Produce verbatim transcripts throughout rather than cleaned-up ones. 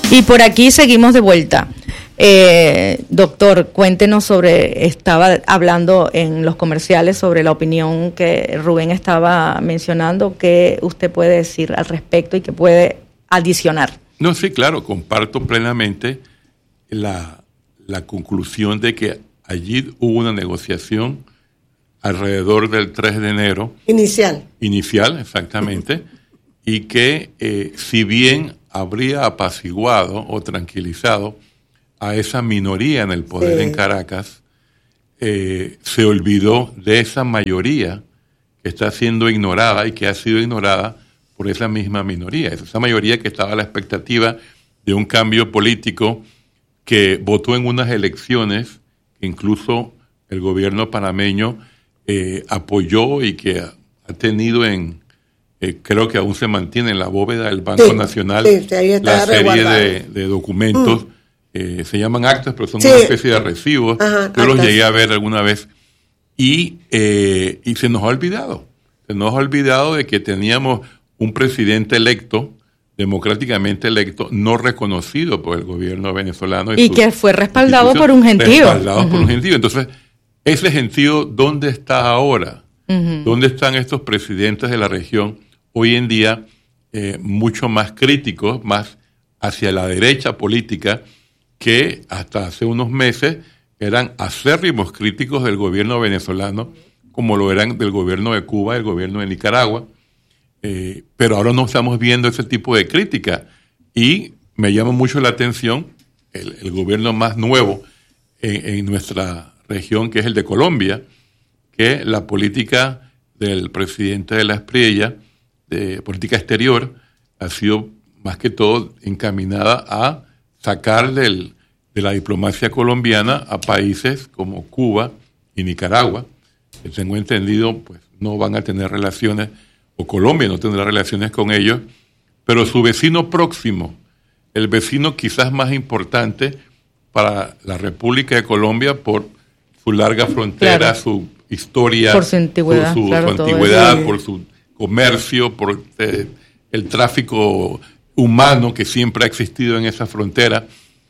Y por aquí seguimos de vuelta. Eh, doctor, cuéntenos sobre, estaba hablando en los comerciales sobre la opinión que Rubén estaba mencionando, ¿qué usted puede decir al respecto y qué puede adicionar? No, sí, claro, comparto plenamente la, la conclusión de que allí hubo una negociación alrededor del tres de enero. Inicial. Inicial, exactamente, y que eh, si bien habría apaciguado o tranquilizado a esa minoría en el poder sí. en Caracas, eh, se olvidó de esa mayoría que está siendo ignorada y que ha sido ignorada por esa misma minoría, esa mayoría que estaba a la expectativa de un cambio político, que votó en unas elecciones que incluso el gobierno panameño eh, apoyó y que ha, ha tenido en, eh, creo que aún se mantiene en la bóveda del Banco sí, Nacional, sí, la serie de, de documentos, mm. eh, se llaman actas, pero son sí. una especie de recibos. Ajá, yo actas. Los llegué a ver alguna vez y, eh, y se nos ha olvidado, se nos ha olvidado de que teníamos un presidente electo, democráticamente electo, no reconocido por el gobierno venezolano. Y, y que fue respaldado por un gentío. Respaldado uh-huh. por un gentío. Entonces, ese gentío, ¿dónde está ahora? Uh-huh. ¿Dónde están estos presidentes de la región hoy en día eh, mucho más críticos, más hacia la derecha política, que hasta hace unos meses eran acérrimos críticos del gobierno venezolano, como lo eran del gobierno de Cuba, del gobierno de Nicaragua? Eh, pero ahora no estamos viendo ese tipo de crítica y me llama mucho la atención el, el gobierno más nuevo en, en nuestra región, que es el de Colombia, que la política del presidente de la Espriella, de política exterior, ha sido más que todo encaminada a sacar del, de la diplomacia colombiana a países como Cuba y Nicaragua, que tengo entendido pues no van a tener relaciones, o Colombia no tendrá relaciones con ellos, pero su vecino próximo, el vecino quizás más importante para la República de Colombia por su larga frontera, claro. su historia, por su antigüedad, por su, claro, su antigüedad, por su comercio, por eh, el tráfico humano que siempre ha existido en esa frontera,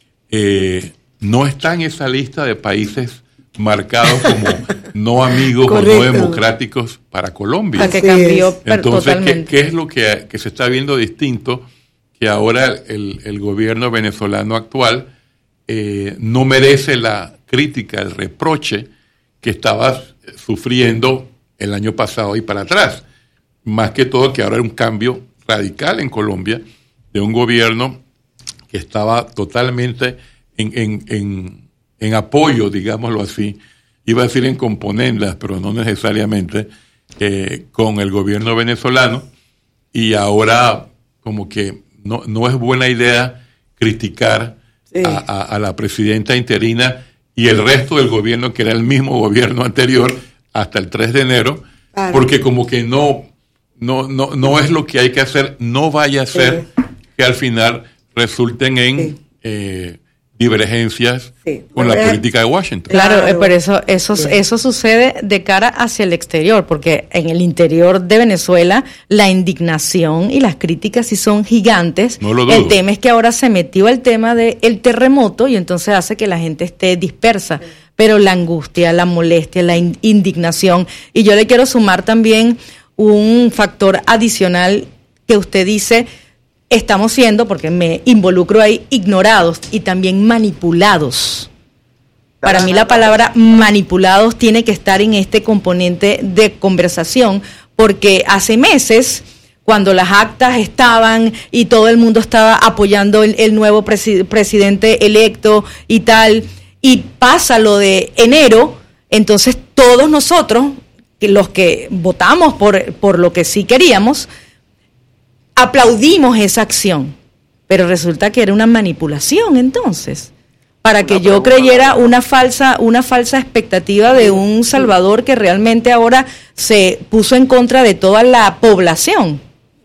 eh, no está en esa lista de países marcados como no amigos o no democráticos para Colombia. La que cambió Entonces, totalmente. ¿qué, ¿qué es lo que, que se está viendo distinto? Que ahora el, el gobierno venezolano actual eh, no merece la crítica, el reproche que estaba sufriendo el año pasado y para atrás. Más que todo que ahora hay un cambio radical en Colombia de un gobierno que estaba totalmente en, en, en en apoyo, digámoslo así, iba a decir en componendas, pero no necesariamente, eh, con el gobierno venezolano, y ahora como que no, no es buena idea criticar sí. a, a, a la presidenta interina y el resto del gobierno, que era el mismo gobierno anterior, hasta el tres de enero, claro. porque como que no, no, no, no es lo que hay que hacer, no vaya a ser sí. que al final resulten en... Sí. Eh, divergencias sí, con la política de Washington. Claro, claro. pero eso eso sí. eso sucede de cara hacia el exterior, porque en el interior de Venezuela la indignación y las críticas sí son gigantes. No lo dudo. El tema es que ahora se metió el tema del terremoto y entonces hace que la gente esté dispersa, sí. pero la angustia, la molestia, la in- indignación, y yo le quiero sumar también un factor adicional que usted dice, estamos siendo, porque me involucro ahí, ignorados y también manipulados. Para mí la palabra manipulados tiene que estar en este componente de conversación, porque hace meses, cuando las actas estaban y todo el mundo estaba apoyando el, el nuevo presi- presidente electo y tal, y pasa lo de enero, entonces todos nosotros, los que votamos por, por lo que sí queríamos, aplaudimos esa acción, pero resulta que era una manipulación entonces, para que yo creyera una falsa, una falsa expectativa de un Salvador que realmente ahora se puso en contra de toda la población.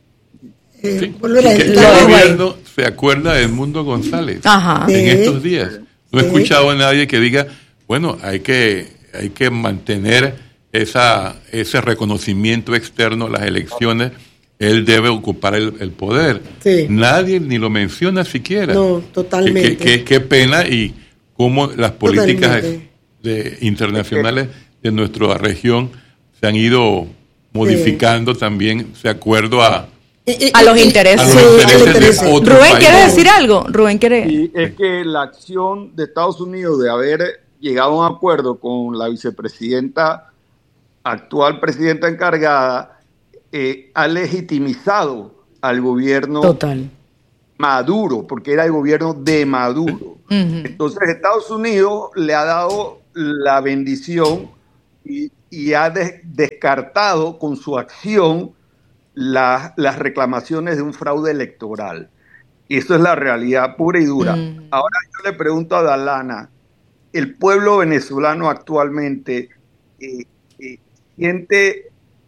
Sí, el gobierno se acuerda de Edmundo González Ajá. en estos días. No he escuchado a nadie que diga, bueno, hay que, hay que mantener esa, ese reconocimiento externo a las elecciones él debe ocupar el, el poder. Sí. Nadie ni lo menciona siquiera. No, totalmente. Qué, qué, qué pena, y cómo las políticas de, internacionales de nuestra región se han ido modificando, sí, también de acuerdo a, a los intereses, a los intereses de otros Rubén, países. ¿quiere decir algo? Rubén quiere. Y es que la acción de Estados Unidos de haber llegado a un acuerdo con la vicepresidenta, actual presidenta encargada, eh, ha legitimizado al gobierno Total. Maduro, porque era el gobierno de Maduro. Uh-huh. Entonces Estados Unidos le ha dado la bendición y, y ha de, descartado con su acción la, las reclamaciones de un fraude electoral. Y eso es la realidad pura y dura. Uh-huh. Ahora yo le pregunto a Dalana, el pueblo venezolano actualmente eh, eh, siente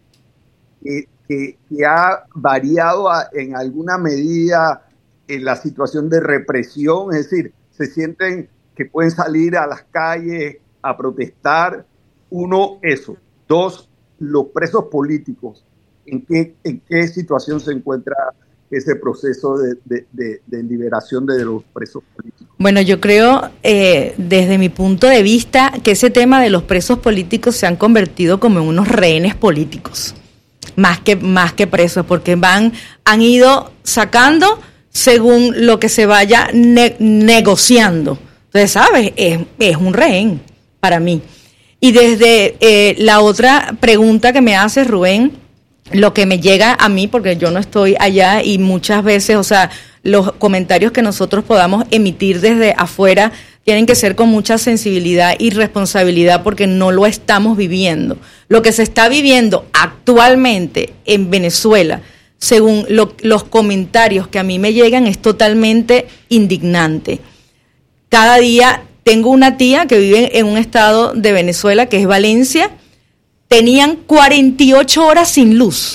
eh, que, que ha variado a, en alguna medida en la situación de represión, es decir, se sienten que pueden salir a las calles a protestar. Uno, eso. Dos, los presos políticos. ¿En qué, en qué situación se encuentra ese proceso de, de, de, de liberación de los presos políticos? Bueno, yo creo, eh, desde mi punto de vista, que ese tema de los presos políticos se han convertido como en unos rehenes políticos, más que, más que presos, porque van, han ido sacando según lo que se vaya ne- negociando. Entonces, ¿sabes? Es, es un rehén para mí. Y desde eh, la otra pregunta que me hace Rubén, lo que me llega a mí, porque yo no estoy allá y muchas veces, o sea, los comentarios que nosotros podamos emitir desde afuera tienen que ser con mucha sensibilidad y responsabilidad porque no lo estamos viviendo. Lo que se está viviendo actualmente en Venezuela, según lo, los comentarios que a mí me llegan, es totalmente indignante. Cada día tengo una tía que vive en un estado de Venezuela, que es Valencia. Tenían cuarenta y ocho horas sin luz.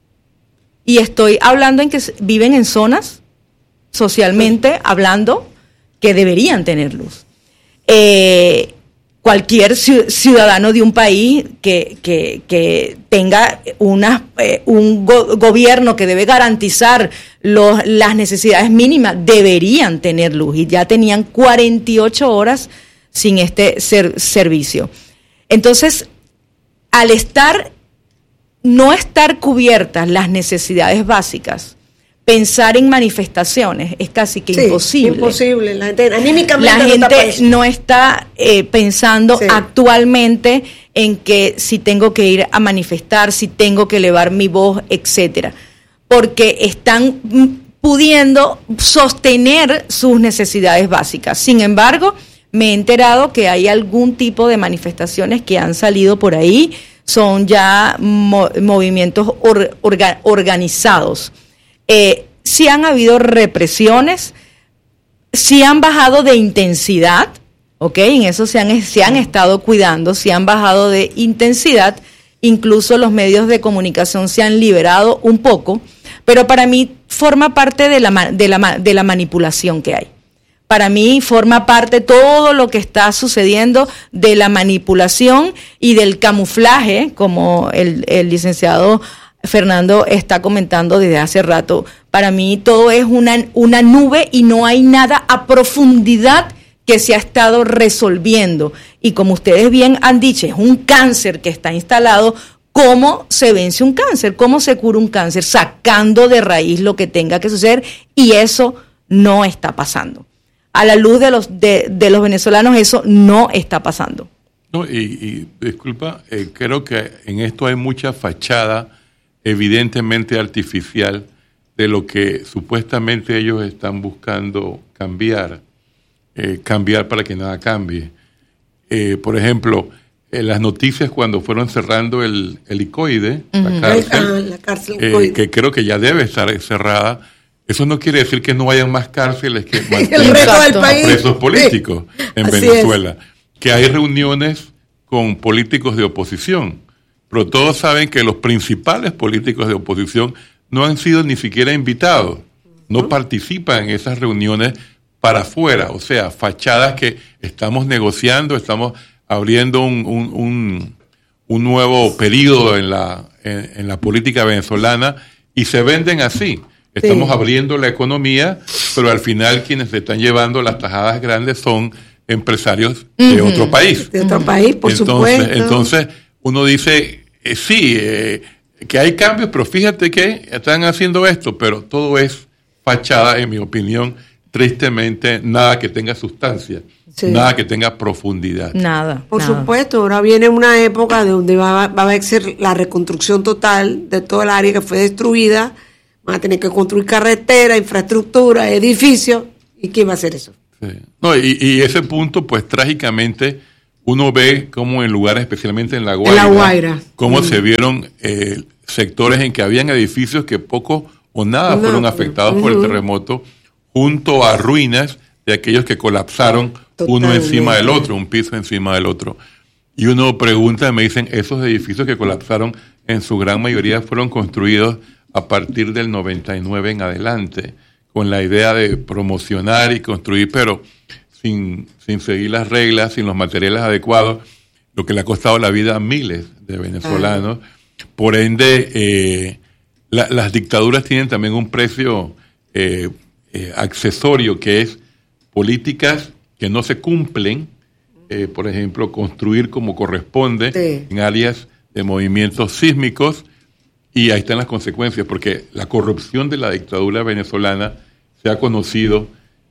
Y estoy hablando en que viven en zonas, socialmente hablando, que deberían tener luz. Eh, cualquier ciudadano de un país que, que, que tenga una, eh, un go- gobierno que debe garantizar los, las necesidades mínimas deberían tener luz. Y ya tenían cuarenta y ocho horas sin este ser, servicio. Entonces, al estar, no estar cubiertas las necesidades básicas, pensar en manifestaciones es casi que sí, imposible. Imposible, la gente anímicamente la no gente está, no está eh, pensando sí. actualmente en que si tengo que ir a manifestar, si tengo que elevar mi voz, etcétera, porque están pudiendo sostener sus necesidades básicas. Sin embargo, me he enterado que hay algún tipo de manifestaciones que han salido por ahí, son ya mo- movimientos or- orga- organizados. Eh, sí han habido represiones, sí han bajado de intensidad, ¿ok? En eso se han, se han estado cuidando, sí han bajado de intensidad, incluso los medios de comunicación se han liberado un poco, pero para mí forma parte de la, de la, de la manipulación que hay. Para mí forma parte todo lo que está sucediendo de la manipulación y del camuflaje, como el, el licenciado Fernando está comentando desde hace rato. Para mí todo es una, una nube y no hay nada a profundidad que se ha estado resolviendo. Y como ustedes bien han dicho, es un cáncer que está instalado. ¿Cómo se vence un cáncer? ¿Cómo se cura un cáncer? Sacando de raíz lo que tenga que suceder, y eso no está pasando. A la luz de los de, de los venezolanos eso no está pasando. No, y, y disculpa, eh, creo que en esto hay mucha fachada evidentemente artificial de lo que supuestamente ellos están buscando cambiar, eh, cambiar para que nada cambie. Eh, por ejemplo, en las noticias cuando fueron cerrando el helicoide, uh-huh. la cárcel, ah, la cárcel eh, que creo que ya debe estar cerrada. Eso no quiere decir que no hayan más cárceles que el resto del país. presos políticos sí. en Así Venezuela. Es. Que hay reuniones con políticos de oposición, pero todos saben que los principales políticos de oposición no han sido ni siquiera invitados, no uh-huh. participan en esas reuniones para afuera, o sea, fachadas que estamos negociando, estamos abriendo un, un, un, un nuevo periodo en la, en, en la política venezolana. y se venden así. Estamos Sí. abriendo la economía, pero al final quienes se están llevando las tajadas grandes son empresarios de Ujú. otro país. De otro país, por entonces, supuesto. entonces uno dice, eh, sí, eh, que hay cambios, pero fíjate que están haciendo esto, pero todo es fachada, en mi opinión, tristemente, nada que tenga sustancia, Sí. nada que tenga profundidad. Nada. Por nada. supuesto, ahora viene una época de donde va, va a ser la reconstrucción total de toda el área que fue destruida. Van a tener que construir carretera, infraestructura, edificios. ¿Y quién va a hacer eso? Sí. No, y, y ese punto, pues trágicamente, uno ve como en lugares, especialmente en La Guaira, En La Guaira. cómo Mm. se vieron eh, sectores en que habían edificios que poco o nada No, fueron afectados por el ujú. terremoto, junto a ruinas de aquellos que colapsaron uno Totalmente. encima del otro, un piso encima del otro. Y uno pregunta, me dicen, esos edificios que colapsaron, en su gran mayoría fueron construidos a partir del noventa y nueve en adelante, con la idea de promocionar y construir, pero sin, sin seguir las reglas, sin los materiales adecuados, lo que le ha costado la vida a miles de venezolanos. Por ende, eh, la- las dictaduras tienen también un precio eh, eh, accesorio, que es políticas que no se cumplen, eh, por ejemplo, construir como corresponde Sí. en áreas de movimientos sísmicos, y ahí están las consecuencias, porque la corrupción de la dictadura venezolana se ha conocido,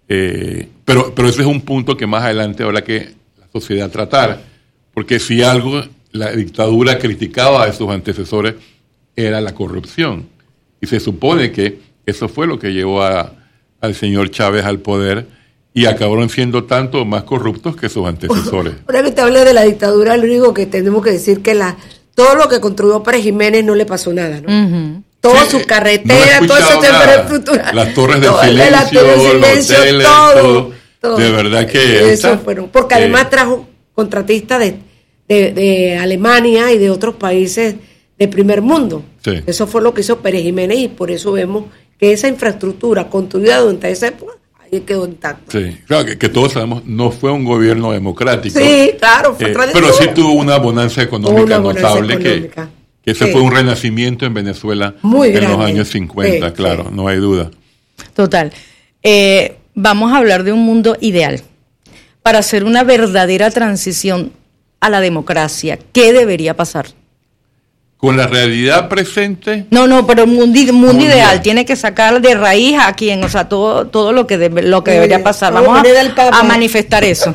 eh, pero, pero ese es un punto que más adelante habrá que la sociedad tratar, porque si algo la dictadura criticaba de sus antecesores era la corrupción, y se supone que eso fue lo que llevó a, al señor Chávez al poder, y acabaron siendo tanto más corruptos que sus antecesores. Ahora que te hablé de la dictadura, lo único que tenemos que decir que la todo lo que construyó Pérez Jiménez no le pasó nada, ¿no? Ujú. Toda Sí, su eh, carretera, no he toda esa escuchado nada. infraestructura. Las torres del Todo, las silencio, torres del los silencio, hoteles, todo, todo. todo. De verdad que Eso esta- fueron. Porque eh, además trajo contratistas de, de, de Alemania y de otros países de primer mundo. Sí. Eso fue lo que hizo Pérez Jiménez y por eso vemos que esa infraestructura construida durante esa época, ahí quedó intacta. Sí, claro que, que todos sabemos, no fue un gobierno democrático. Sí, claro, fue eh, tradicional. pero sí tuvo una bonanza económica Una bonanza notable, económica. que, que ese Sí. fue un renacimiento en Venezuela Muy en los grande. años cincuenta, Sí, claro, sí. no hay duda. Total. Eh, vamos a hablar de un mundo ideal. Para hacer una verdadera transición a la democracia, ¿qué debería pasar? Con la realidad presente, No, no, pero un mundo, mundo Mundo ideal ideal. tiene que sacar de raíz a quien, o sea, todo todo lo que debe- lo que Muy debería bien. pasar. Vamos a Vamos poner al a, Papa. a manifestar eso.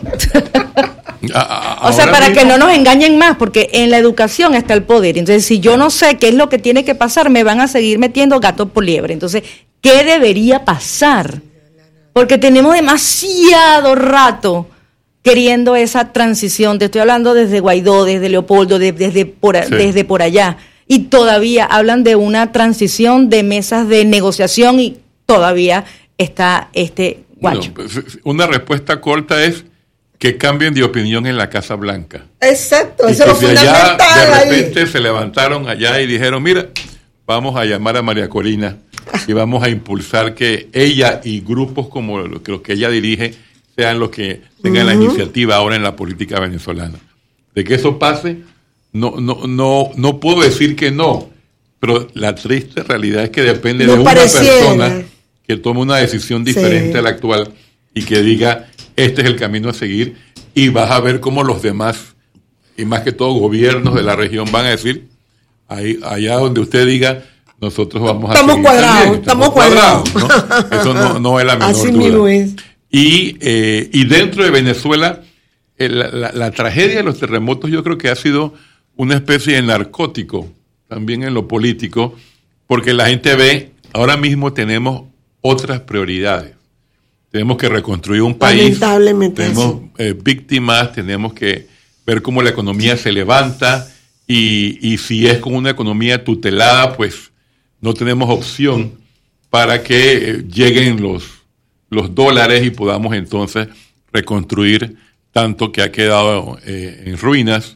a- a- O sea, ahora para mismo- que no nos engañen más, porque en la educación está el poder. Entonces, si yo no sé qué es lo que tiene que pasar, me van a seguir metiendo gato por liebre. Entonces, ¿qué debería pasar? Porque tenemos demasiado rato queriendo esa transición. Te estoy hablando desde Guaidó, desde Leopoldo, de- desde, por, a- Sí. desde por allá. Y todavía hablan de una transición de mesas de negociación y todavía está este guacho. No, pues, una respuesta corta es que cambien de opinión en la Casa Blanca. Exacto, Y eso es lo que si allá fundamental de ahí. repente se levantaron allá y dijeron, mira, vamos a llamar a María Corina y vamos a impulsar que ella y grupos como los que, los que ella dirige sean los que tengan la iniciativa ahora en la política venezolana. De que eso pase, no, no, no, no puedo decir que no, pero la triste realidad es que depende No de una pareciera. persona que tome una decisión diferente Sí. a la actual y que diga, este es el camino a seguir, y vas a ver cómo los demás, y más que todo gobiernos de la región, van a decir, ahí, allá donde usted diga, nosotros vamos a Estamos seguir cuadrados, también, estamos cuadrados. ¿no? Eso no, no es la menor Así duda. mismo es. Y, eh, y dentro de Venezuela, eh, la, la- la tragedia de los terremotos yo creo que ha sido una especie de narcótico, también en lo político, porque la gente ve, ahora mismo tenemos otras prioridades. Tenemos que reconstruir un país, Lamentablemente tenemos eh, víctimas, tenemos que ver cómo la economía se levanta y, y si es con una economía tutelada, pues no tenemos opción para que eh, lleguen los, los dólares y podamos entonces reconstruir tanto que ha quedado eh, en ruinas.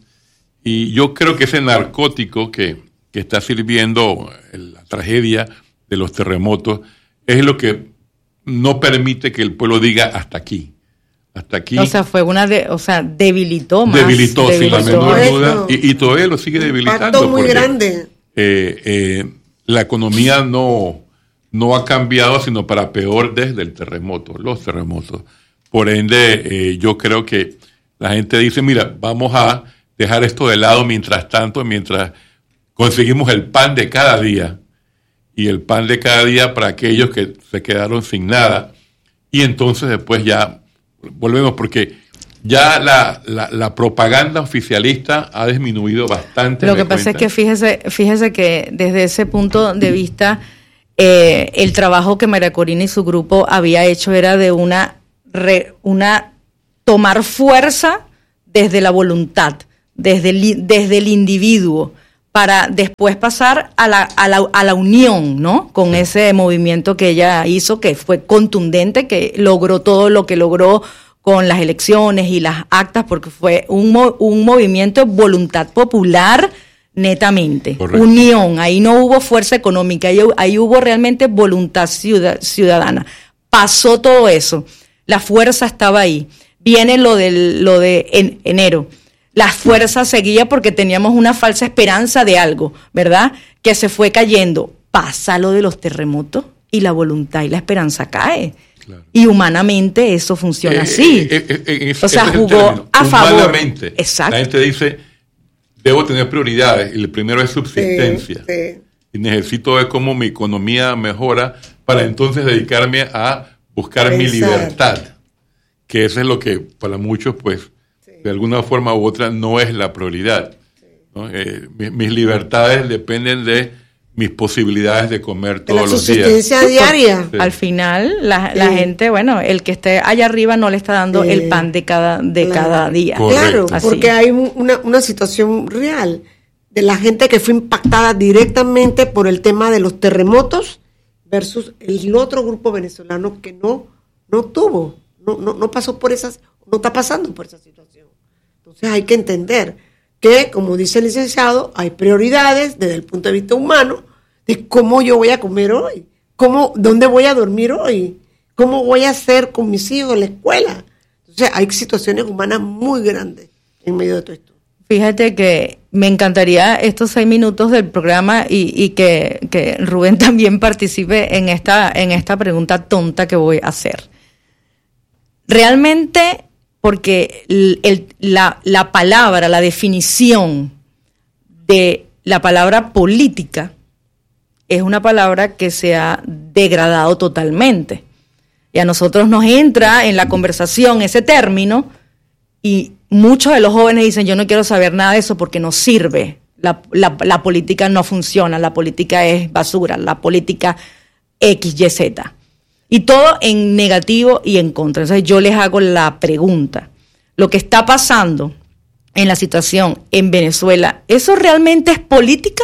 Y yo creo que ese narcótico que, que está sirviendo la tragedia de los terremotos es lo que no permite que el pueblo diga hasta aquí. Hasta aquí. O sea, fue una de, o sea, debilitó más. debilitó, sin la debilitó. menor Eso. duda, y, y todavía lo sigue debilitando. Impacto muy porque, grande. eh, eh, la economía no, no ha cambiado, sino para peor desde el terremoto, los terremotos. Por ende, eh, yo creo que la gente dice, mira, vamos a dejar esto de lado mientras tanto, mientras conseguimos el pan de cada día. Y el pan de cada día para aquellos que se quedaron sin nada. Y entonces después ya volvemos, porque ya la, la, la propaganda oficialista ha disminuido bastante. Lo que pasa es que fíjese, fíjese que desde ese punto de vista, eh, el trabajo que María Corina y su grupo había hecho era de una, re, una tomar fuerza desde la voluntad, desde el, desde el individuo, para después pasar a la, a la, a la unión, ¿no? Con ese movimiento que ella hizo, que fue contundente, que logró todo lo que logró con las elecciones y las actas, porque fue un, un movimiento de voluntad popular netamente. Correcto. Unión, ahí no hubo fuerza económica, ahí, ahí hubo realmente voluntad ciudadana. Pasó todo eso, la fuerza estaba ahí. Viene lo, del, lo de en, enero. La fuerza seguía porque teníamos una falsa esperanza de algo, ¿verdad? Que se fue cayendo. Pasa lo de los terremotos y la voluntad y la esperanza cae. Claro. Y humanamente eso funciona eh, así. Eh, eh, eh, es, o sea, jugó a favor. Humanamente, exacto. La gente dice, debo tener prioridades y el primero es subsistencia. Sí, sí. Y necesito ver cómo mi economía mejora para entonces dedicarme a buscar Pensar. mi libertad. Que eso es lo que para muchos, pues, de alguna forma u otra no es la prioridad, ¿no? Eh, mis, mis libertades dependen de mis posibilidades de comer todos de los días. La subsistencia diaria. Sí. Al final, la, sí. la gente, bueno, el que esté allá arriba no le está dando sí. el pan de cada de claro. cada día. Correcto. Claro, porque hay una, una situación real de la gente que fue impactada directamente por el tema de los terremotos versus el otro grupo venezolano que no, no tuvo, no, no, no pasó por esas, no está pasando por esa situación. Entonces hay que entender que, como dice el licenciado, hay prioridades desde el punto de vista humano de cómo yo voy a comer hoy, cómo, dónde voy a dormir hoy, cómo voy a hacer con mis hijos en la escuela. Entonces hay situaciones humanas muy grandes en medio de todo esto. Fíjate que me encantaría estos seis minutos del programa y, y que, que Rubén también participe en esta, en esta pregunta tonta que voy a hacer. Realmente... porque el, el, la, la palabra, la definición de la palabra política es una palabra que se ha degradado totalmente. Y a nosotros nos entra en la conversación ese término y muchos de los jóvenes dicen, yo no quiero saber nada de eso porque no sirve. La, la, la política no funciona, la política es basura, la política X, Y, Z. Y todo en negativo y en contra. Entonces yo les hago la pregunta. Lo que está pasando en la situación en Venezuela, ¿eso realmente es política?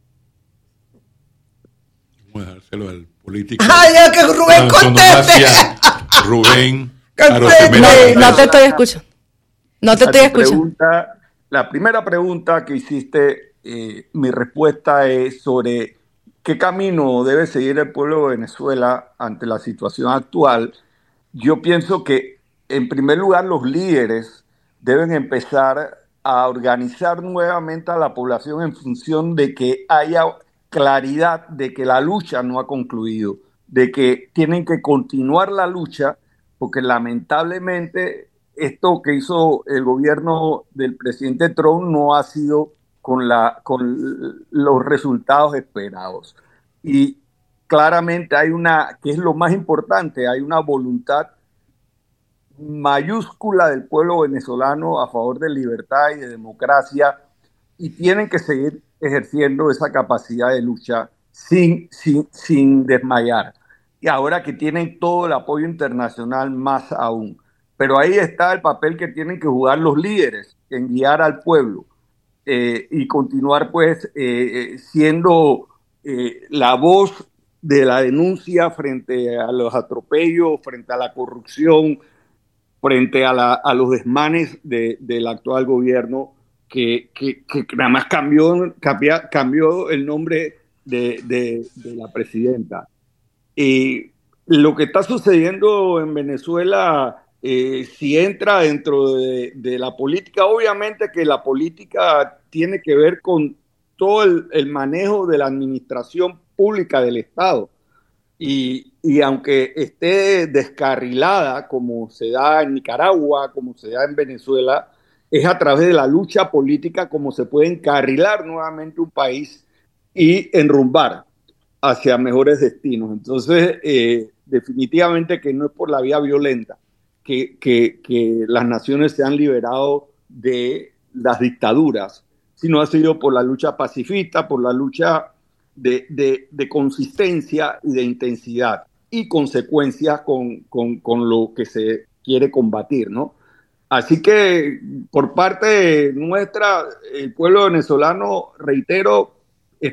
Vamos a dárselo al político. ¡Ay, ya que Rubén conteste! Rubén. No, no te estoy escuchando. No te estoy escuchando. Pregunta, la primera pregunta que hiciste, eh, mi respuesta es sobre... ¿qué camino debe seguir el pueblo de Venezuela ante la situación actual? Yo pienso que, en primer lugar, los líderes deben empezar a organizar nuevamente a la población en función de que haya claridad de que la lucha no ha concluido, de que tienen que continuar la lucha, porque lamentablemente esto que hizo el gobierno del presidente Trump no ha sido con, la, con los resultados esperados. Y claramente hay una, que es lo más importante, hay una voluntad mayúscula del pueblo venezolano a favor de libertad y de democracia, y tienen que seguir ejerciendo esa capacidad de lucha sin, sin, sin desmayar. Y ahora que tienen todo el apoyo internacional, más aún. Pero ahí está el papel que tienen que jugar los líderes en guiar al pueblo. Eh, y continuar pues eh, siendo eh, la voz de la denuncia frente a los atropellos, frente a la corrupción, frente a, la, a los desmanes de, del actual gobierno que, que, que nada más cambió, cambió, cambió el nombre de, de, de la presidenta. Y lo que está sucediendo en Venezuela... Eh, si entra dentro de, de la política, obviamente que la política tiene que ver con todo el, el manejo de la administración pública del Estado. Y, y aunque esté descarrilada, como se da en Nicaragua, como se da en Venezuela, es a través de la lucha política como se puede encarrilar nuevamente un país y enrumbar hacia mejores destinos. Entonces, eh, definitivamente que no es por la vía violenta que, que, que las naciones se han liberado de las dictaduras, sino ha sido por la lucha pacifista, por la lucha de, de, de consistencia y de intensidad y consecuencias con, con, con lo que se quiere combatir, ¿no? Así que por parte nuestra, el pueblo venezolano, reitero,